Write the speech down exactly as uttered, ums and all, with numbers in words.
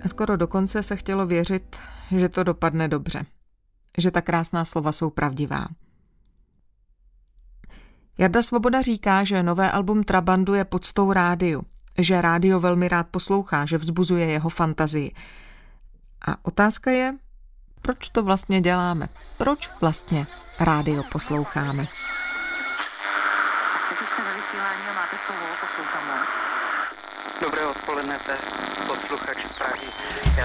A skoro dokonce se chtělo věřit, že to dopadne dobře. Že ta krásná slova jsou pravdivá. Jarda Svoboda říká, že nové album Trabandu je poctou rádiu, že rádio velmi rád poslouchá, že vzbuzuje jeho fantazii. A otázka je, proč to vlastně děláme? Proč vlastně rádio posloucháme? Dobré odpoledne, posluchač Prahy.